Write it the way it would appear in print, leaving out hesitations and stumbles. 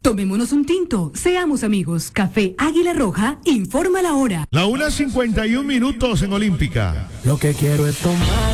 Tomémonos un tinto, seamos amigos. Café Águila Roja, informa la hora. La 1:51 en Olímpica. Lo que quiero es tomar